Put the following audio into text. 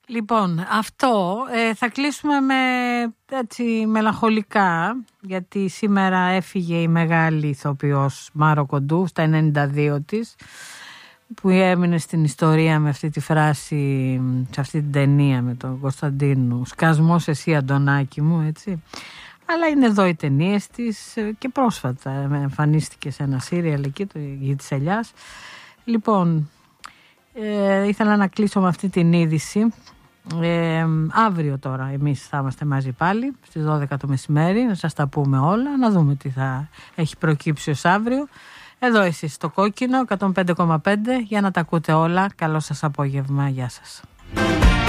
Λοιπόν, αυτό θα κλείσουμε με έτσι μελαγχολικά, γιατί σήμερα έφυγε η μεγάλη ηθοποιός Μάρο Κοντού στα 92 της, που έμεινε στην ιστορία με αυτή τη φράση, σε αυτή την ταινία με τον Κωνσταντίνου, «Σκασμός εσύ Αντωνάκη μου», έτσι. Αλλά είναι εδώ οι ταινίες της και πρόσφατα εμφανίστηκε σε ένα σύριαλ εκεί, το «Γη της Ελιάς». Λοιπόν, ήθελα να κλείσω με αυτή την είδηση. Αύριο τώρα εμείς θα είμαστε μαζί πάλι στις 12 το μεσημέρι, να σας τα πούμε όλα, να δούμε τι θα έχει προκύψει ως αύριο. Εδώ εσείς στο Κόκκινο 105,5 για να τα ακούτε όλα. Καλό σας απόγευμα, γεια σας.